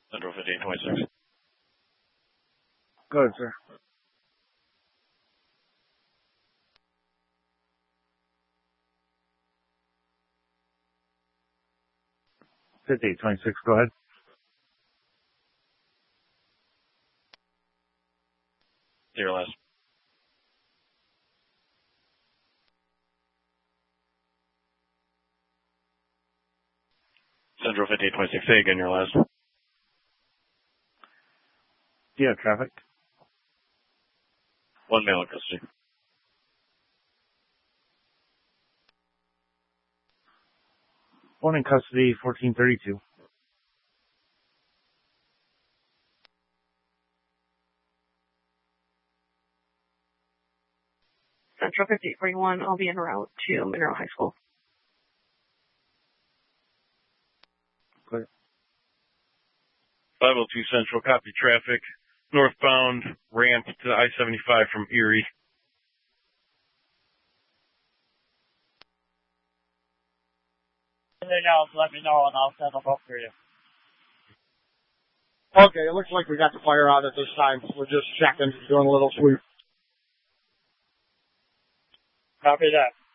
Central 5826. Go ahead, sir. Go ahead. Your last. Central 5826. Say again your last. Do you have traffic? One male in custody. One in custody, 1432. Central 5841, I'll be en route to Monroe High School. Clear. 502 Central, copy traffic. Northbound ramp to I-75 from Erie. Anything else, let me know and I'll send them up for you. Okay, it looks like we got the fire out at this time. We're just checking, doing a little sweep. Copy that.